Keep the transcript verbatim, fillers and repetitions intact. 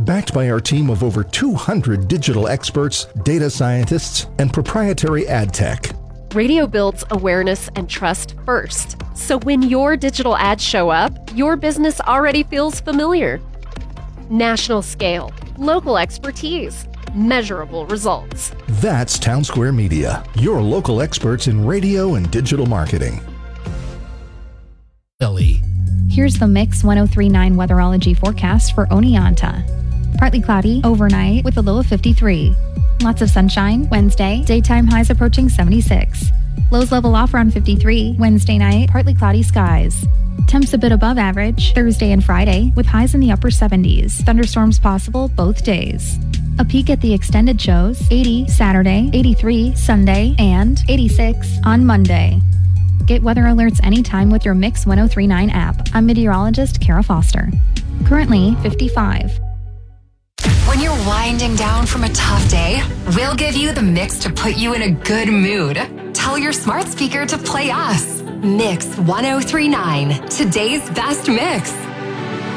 Backed by our team of over two hundred digital experts, data scientists, and proprietary ad tech. Radio builds awareness and trust first. So when your digital ads show up, your business already feels familiar. National scale, local expertise, measurable results. That's Townsquare Media, your local experts in radio and digital marketing. Ellie. Here's the Mix one oh three point nine weatherology forecast for Oneonta. Partly cloudy overnight with a low of fifty-three. Lots of sunshine Wednesday, daytime highs approaching seventy-six. Lows level off around fifty-three. Wednesday night, partly cloudy skies. Temps a bit above average Thursday and Friday with highs in the upper seventies. Thunderstorms possible both days. A peek at the extended shows eighty Saturday, eighty-three Sunday, and eighty-six on Monday. Get weather alerts anytime with your Mix one oh three point nine app. I'm meteorologist Kara Foster. Currently fifty-five. When you're winding down from a tough day, we'll give you the mix to put you in a good mood. Tell your smart speaker to play us. Mix one oh three point nine, today's best mix.